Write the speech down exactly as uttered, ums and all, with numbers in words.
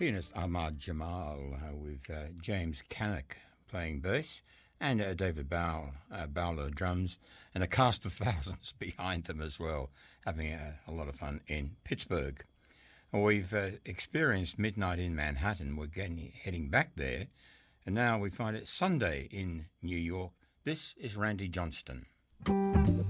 Pianist Ahmad Jamal uh, with uh, James Canick playing bass and uh, David Bow, uh, Bowler drums, and a cast of thousands behind them as well, having a, a lot of fun in Pittsburgh. Well, we've uh, experienced Midnight in Manhattan. We're getting, heading back there, and now we find it Sunday in New York. This is Randy Johnston.